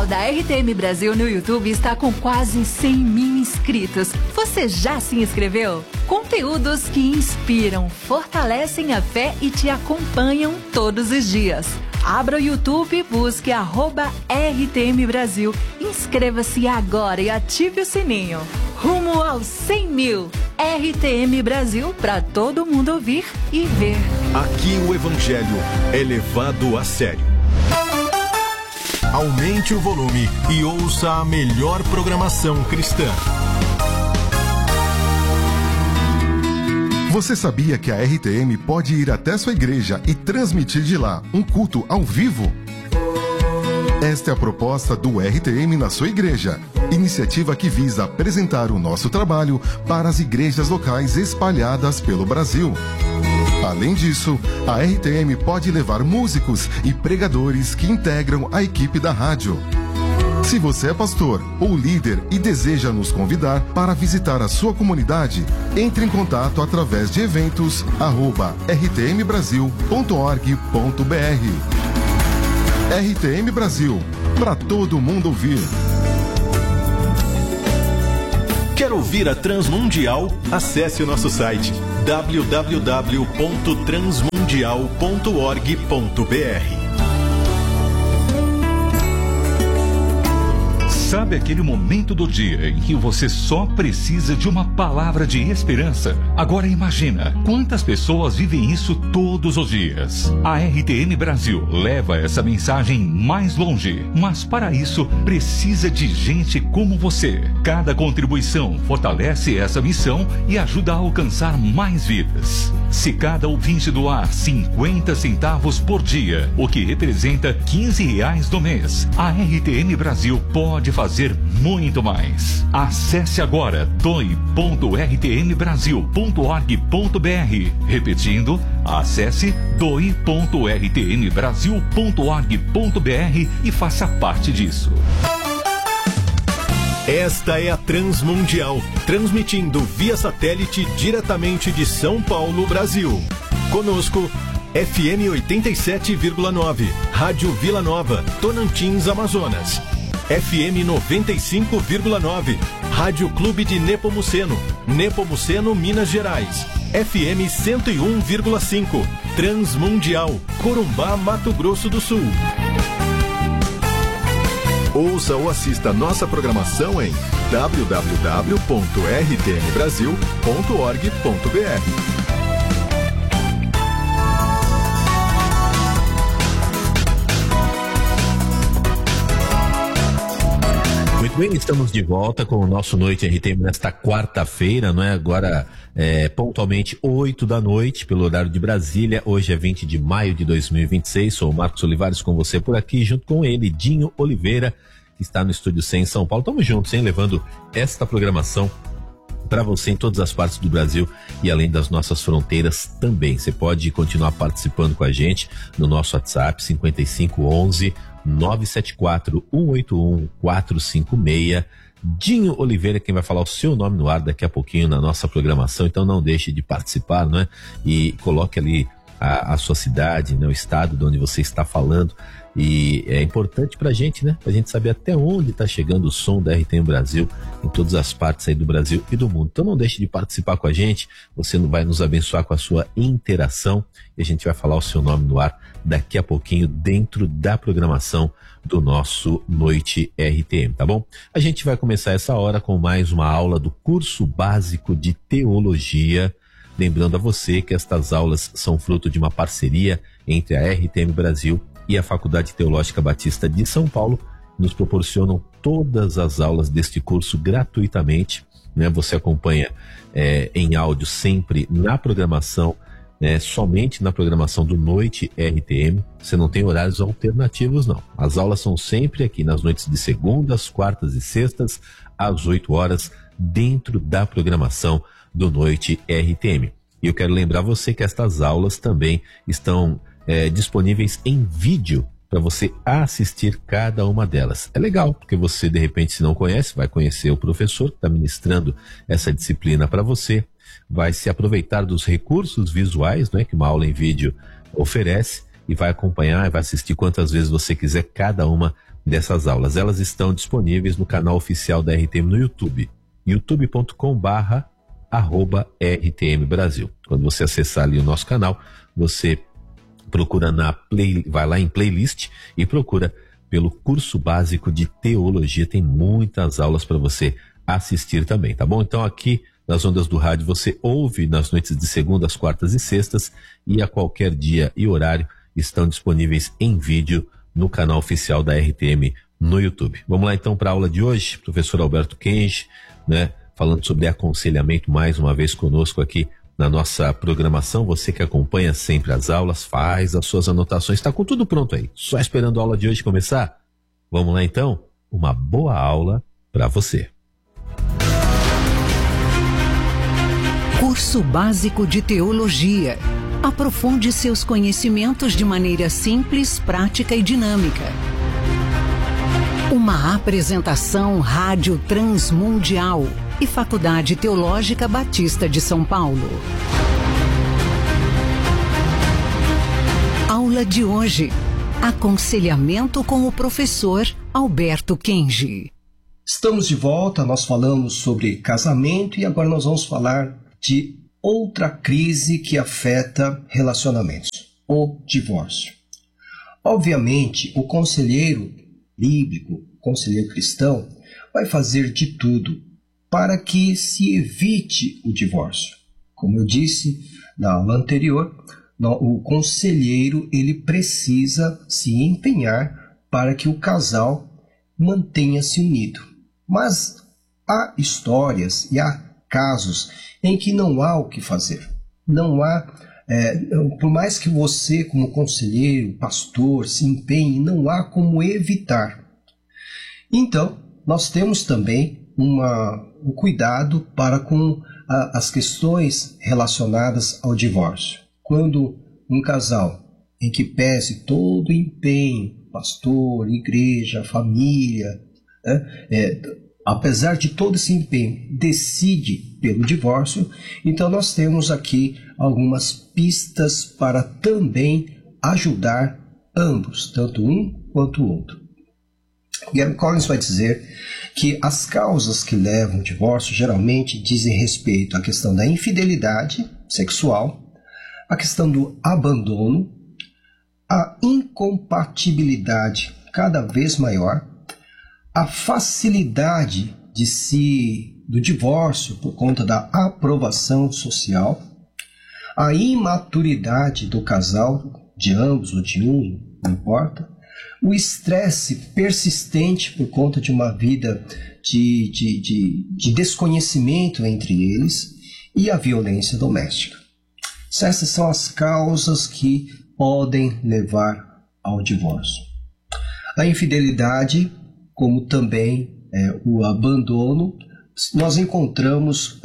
canal da RTM Brasil no YouTube está com quase 100 mil inscritos. Você já se inscreveu? Conteúdos que inspiram, fortalecem a fé e te acompanham todos os dias. Abra o YouTube e busque @RTM Brasil. Inscreva-se agora e ative o sininho. Rumo aos 100 mil. RTM Brasil, para todo mundo ouvir e ver. Aqui o Evangelho é levado a sério. Aumente o volume e ouça a melhor programação cristã. Você sabia que a RTM pode ir até sua igreja e transmitir de lá um culto ao vivo? Esta é a proposta do RTM na sua igreja, iniciativa que visa apresentar o nosso trabalho para as igrejas locais espalhadas pelo Brasil. Além disso, a RTM pode levar músicos e pregadores que integram a equipe da rádio. Se você é pastor ou líder e deseja nos convidar para visitar a sua comunidade, entre em contato através de eventos@rtmbrasil.org.br. RTM Brasil, para todo mundo ouvir. Quer ouvir a Transmundial? Acesse o nosso site www.transmundial.org.br. Sabe aquele momento do dia em que você só precisa de uma palavra de esperança? Agora imagina quantas pessoas vivem isso todos os dias. A RTM Brasil leva essa mensagem mais longe, mas para isso precisa de gente como você. Cada contribuição fortalece essa missão e ajuda a alcançar mais vidas. Se cada ouvinte doar 50 centavos por dia, o que representa R$15 no mês, a RTM Brasil pode fazer muito mais. Acesse agora doe.rtmbrasil.org.br. Repetindo, acesse doe.rtmbrasil.org.br e faça parte disso. Esta é a Transmundial, transmitindo via satélite diretamente de São Paulo, Brasil. Conosco, FM 87,9, Rádio Vila Nova, Tonantins, Amazonas. FM 95,9, Rádio Clube de Nepomuceno, Nepomuceno, Minas Gerais. FM 101,5, Transmundial, Corumbá, Mato Grosso do Sul. Ouça ou assista nossa programação em www.rtmbrasil.org.br. Muito bem, estamos de volta com o nosso Noite RTM nesta quarta-feira, não é? Agora, pontualmente 8 da noite, pelo horário de Brasília. Hoje é 20 de maio de 2026. Sou o Marcos Olivares com você por aqui, junto com ele, Dinho Oliveira, que está no Estúdio 100 em São Paulo. Estamos juntos, hein? Levando esta programação para você em todas as partes do Brasil e além das nossas fronteiras também. Você pode continuar participando com a gente no nosso WhatsApp 5511 974 181 456. Dinho Oliveira, quem vai falar o seu nome no ar daqui a pouquinho na nossa programação, então não deixe de participar, não é? E coloque ali a sua cidade, né, o estado de onde você está falando, e é importante pra gente, né, pra gente saber até onde está chegando o som da RTM Brasil em todas as partes aí do Brasil e do mundo. Então não deixe de participar com a gente, você vai nos abençoar com a sua interação e a gente vai falar o seu nome no ar daqui a pouquinho dentro da programação do nosso Noite RTM, tá bom? A gente vai começar essa hora com mais uma aula do curso básico de teologia. Lembrando a você que estas aulas são fruto de uma parceria entre a RTM Brasil e a Faculdade Teológica Batista de São Paulo, nos proporcionam todas as aulas deste curso gratuitamente, né? Você acompanha em áudio sempre na programação, somente na programação do Noite RTM. Você não tem horários alternativos, não. As aulas são sempre aqui nas noites de segundas, quartas e sextas, às 8 horas, dentro da programação do Noite RTM. E eu quero lembrar você que estas aulas também estão disponíveis em vídeo para você assistir cada uma delas. É legal, porque você, de repente, se não conhece, vai conhecer o professor que está ministrando essa disciplina para você, vai se aproveitar dos recursos visuais, né, que uma aula em vídeo oferece, e vai acompanhar e vai assistir quantas vezes você quiser cada uma dessas aulas. Elas estão disponíveis no canal oficial da RTM no YouTube, youtube.com/RTM Brasil. Quando você acessar ali o nosso canal, você procura vai lá em playlist e procura pelo curso básico de teologia. Tem muitas aulas para você assistir também, tá bom? Então aqui nas ondas do rádio você ouve nas noites de segundas, quartas e sextas, e a qualquer dia e horário estão disponíveis em vídeo no canal oficial da RTM no YouTube. Vamos lá então para a aula de hoje, professor Alberto Kenji, né, falando sobre aconselhamento mais uma vez conosco aqui na nossa programação. Você que acompanha sempre as aulas, faz as suas anotações, está com tudo pronto aí, só esperando a aula de hoje começar? Vamos lá então? Uma boa aula para você. Curso Básico de Teologia. Aprofunde seus conhecimentos de maneira simples, prática e dinâmica. Uma apresentação Rádio Transmundial e Faculdade Teológica Batista de São Paulo. Aula de hoje. Aconselhamento com o professor Alberto Kenji. Estamos de volta, nós falamos sobre casamento e agora nós vamos falar de outra crise que afeta relacionamentos, o divórcio. Obviamente, o conselheiro bíblico, o conselheiro cristão, vai fazer de tudo para que se evite o divórcio. Como eu disse na aula anterior, o conselheiro ele precisa se empenhar para que o casal mantenha-se unido. Mas há histórias e há casos em que não há o que fazer. Não há, por mais que você, como conselheiro, pastor, se empenhe, não há como evitar. Então, nós temos também um cuidado para com as questões relacionadas ao divórcio. Quando um casal em que pese todo o empenho, pastor, igreja, família, apesar de todo esse empenho, decide pelo divórcio, então nós temos aqui algumas pistas para também ajudar ambos, tanto um quanto o outro. Gary Collins vai dizer que as causas que levam ao divórcio geralmente dizem respeito à questão da infidelidade sexual, a questão do abandono, a incompatibilidade cada vez maior, a facilidade do divórcio por conta da aprovação social, a imaturidade do casal, de ambos ou de um, não importa, o estresse persistente por conta de uma vida de desconhecimento entre eles e a violência doméstica. Essas são as causas que podem levar ao divórcio. A infidelidade, como também o abandono, nós encontramos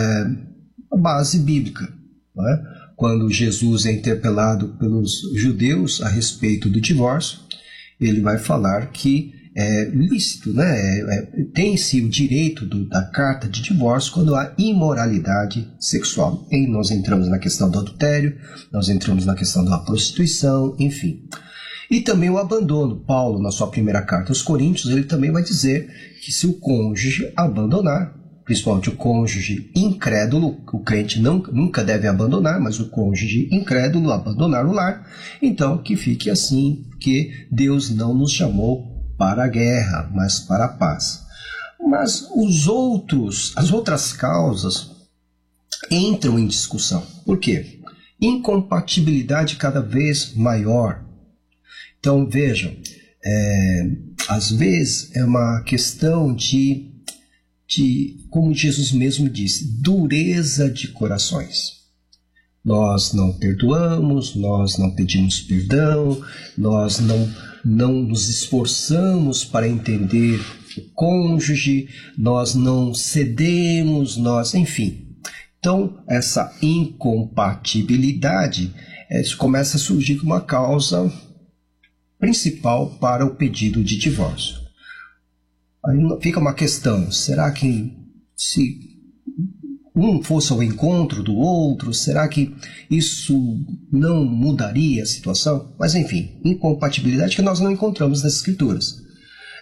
a base bíblica. Não é? Quando Jesus é interpelado pelos judeus a respeito do divórcio, ele vai falar que é lícito, tem-se o direito da carta de divórcio quando há imoralidade sexual. E nós entramos na questão do adultério, nós entramos na questão da prostituição, enfim. E também o abandono. Paulo, na sua primeira carta aos Coríntios, ele também vai dizer que se o cônjuge abandonar, principalmente o cônjuge incrédulo, o crente nunca deve abandonar, mas o cônjuge incrédulo abandonar o lar, então que fique assim, porque Deus não nos chamou para a guerra, mas para a paz. Mas as outras causas entram em discussão. Por quê? Incompatibilidade cada vez maior. Então, vejam, às vezes é uma questão de, como Jesus mesmo disse, dureza de corações. Nós não perdoamos, nós não pedimos perdão, nós não nos esforçamos para entender o cônjuge, nós não cedemos, enfim. Então, essa incompatibilidade começa a surgir como uma causa principal para o pedido de divórcio. Aí fica uma questão, será que se um fosse ao encontro do outro, será que isso não mudaria a situação? Mas enfim, incompatibilidade que nós não encontramos nas Escrituras.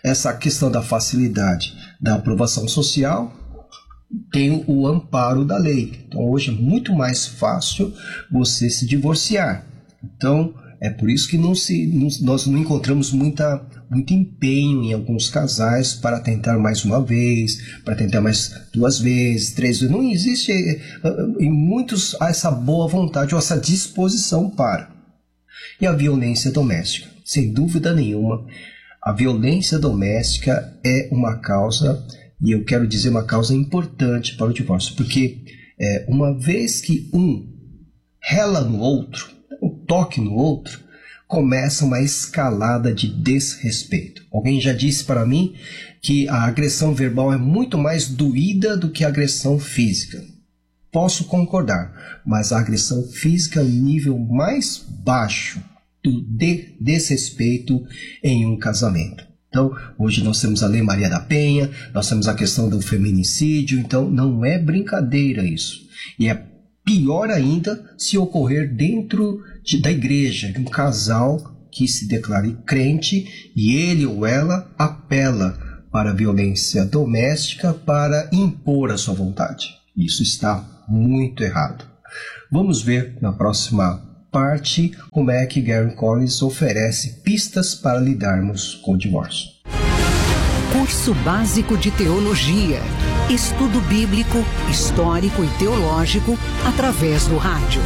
essa questão da facilidade da aprovação social, tem o amparo da lei. Então hoje é muito mais fácil você se divorciar. Então é por isso que nós não encontramos muito empenho em alguns casais para tentar mais uma vez, para tentar mais 2 vezes, 3 vezes. Não existe em muitos essa boa vontade ou essa disposição para. E a violência doméstica, sem dúvida nenhuma, a violência doméstica é uma causa, e eu quero dizer uma causa importante para o divórcio, porque uma vez que um rela no outro, um toque no outro, começa uma escalada de desrespeito. Alguém já disse para mim que a agressão verbal é muito mais doída do que a agressão física. Posso concordar, mas a agressão física é o nível mais baixo do desrespeito em um casamento. Então, hoje nós temos a Lei Maria da Penha, nós temos a questão do feminicídio, então não é brincadeira isso. E é pior ainda se ocorrer dentro da igreja, de um casal que se declare crente e ele ou ela apela para a violência doméstica para impor a sua vontade. Isso está muito errado. Vamos ver na próxima parte como é que Gary Collins oferece pistas para lidarmos com o divórcio. Curso Básico de Teologia. Estudo bíblico, histórico e teológico através do rádio.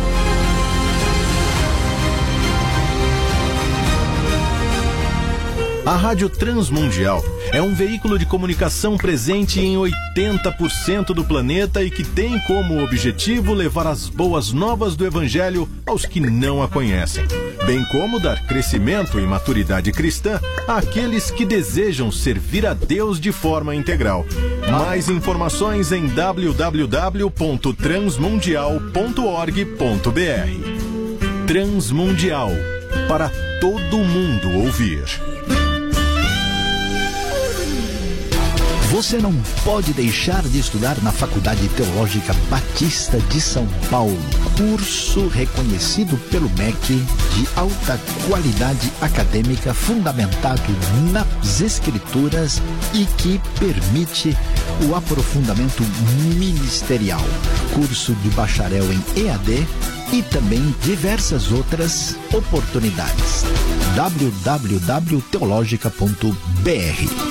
A Rádio Transmundial é um veículo de comunicação presente em 80% do planeta e que tem como objetivo levar as boas novas do Evangelho aos que não a conhecem, bem como dar crescimento e maturidade cristã àqueles que desejam servir a Deus de forma integral. Mais informações em www.transmundial.org.br. Transmundial, para todo mundo ouvir. Você não pode deixar de estudar na Faculdade Teológica Batista de São Paulo. Curso reconhecido pelo MEC de alta qualidade acadêmica fundamentado nas Escrituras e que permite o aprofundamento ministerial. Curso de bacharel em EAD e também diversas outras oportunidades. www.teologica.br.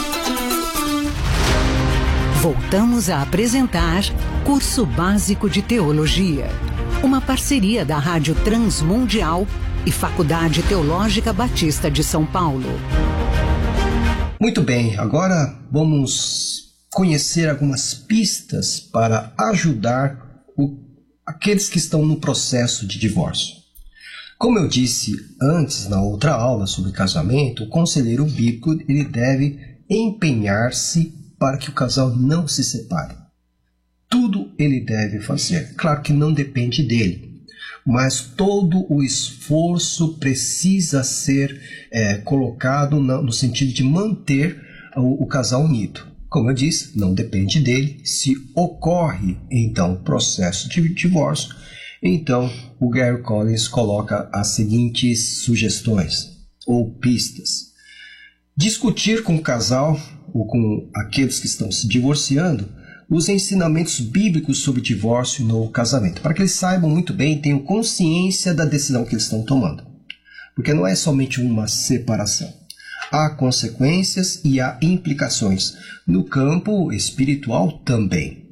Voltamos a apresentar Curso Básico de Teologia, uma parceria da Rádio Transmundial e Faculdade Teológica Batista de São Paulo. Muito bem, agora vamos conhecer algumas pistas para ajudar aqueles que estão no processo de divórcio. Como eu disse antes na outra aula sobre casamento, o conselheiro bíblico ele deve empenhar-se para que o casal não se separe. Tudo ele deve fazer. Claro que não depende dele, mas todo o esforço precisa ser colocado no sentido de manter o casal unido. Como eu disse, não depende dele. Se ocorre, então, o processo de divórcio, então o Gary Collins coloca as seguintes sugestões ou pistas. Discutir com o casal ou com aqueles que estão se divorciando os ensinamentos bíblicos sobre divórcio no casamento, para que eles saibam muito bem e tenham consciência da decisão que eles estão tomando. Porque não é somente uma separação. Há consequências e há implicações no campo espiritual também.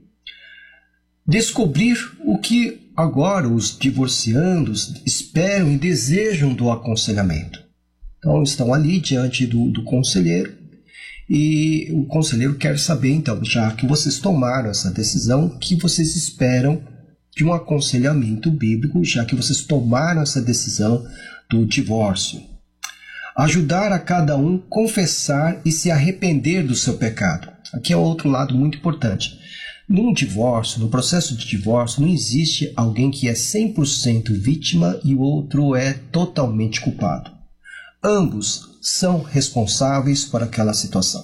Descobrir o que agora os divorciandos esperam e desejam do aconselhamento. Então estão ali diante do conselheiro e o conselheiro quer saber, então, já que vocês tomaram essa decisão, o que vocês esperam de um aconselhamento bíblico, já que vocês tomaram essa decisão do divórcio. Ajudar a cada um confessar e se arrepender do seu pecado. Aqui é outro lado muito importante. Num divórcio, no processo de divórcio, não existe alguém que é 100% vítima e o outro é totalmente culpado. Ambos são responsáveis por aquela situação.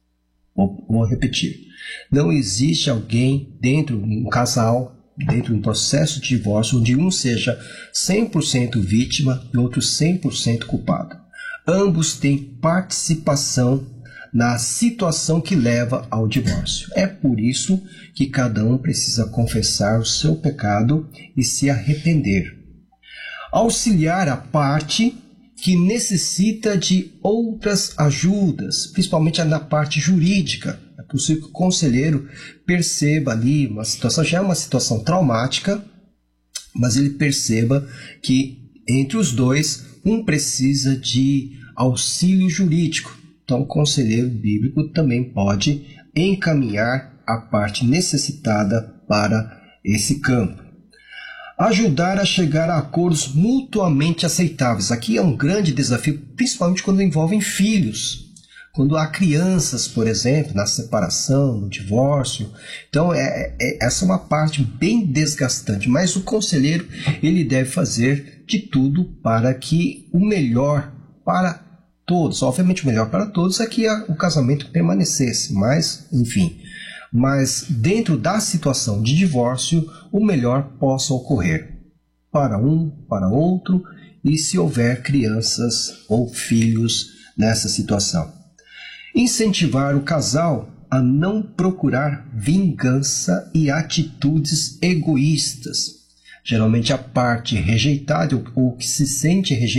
Vou repetir. Não existe alguém dentro de um casal, dentro de um processo de divórcio, onde um seja 100% vítima e outro 100% culpado. Ambos têm participação na situação que leva ao divórcio. É por isso que cada um precisa confessar o seu pecado e se arrepender. Auxiliar a parte que necessita de outras ajudas, principalmente na parte jurídica. É possível que o conselheiro perceba ali uma situação, já é uma situação traumática, mas ele perceba que entre os dois, um precisa de auxílio jurídico. Então, o conselheiro bíblico também pode encaminhar a parte necessitada para esse campo. Ajudar a chegar a acordos mutuamente aceitáveis. Aqui é um grande desafio, principalmente quando envolvem filhos. Quando há crianças, por exemplo, na separação, no divórcio. Então, essa é uma parte bem desgastante. Mas o conselheiro, ele deve fazer de tudo para que o melhor para todos, obviamente o melhor para todos é que o casamento permanecesse, mas, enfim, mas dentro da situação de divórcio, o melhor possa ocorrer para um, para outro, e se houver crianças ou filhos nessa situação. Incentivar o casal a não procurar vingança e atitudes egoístas. Geralmente a parte rejeitada ou que se sente rejeitada